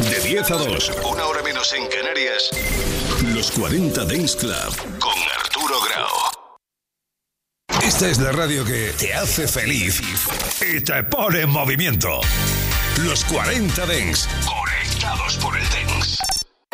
De 10 a 2, una hora menos en Canarias, Los 40 Dance Club con Arturo Grau. Esta es la radio que te hace feliz y te pone en movimiento. Los 40 Dance, conectados por el Dance.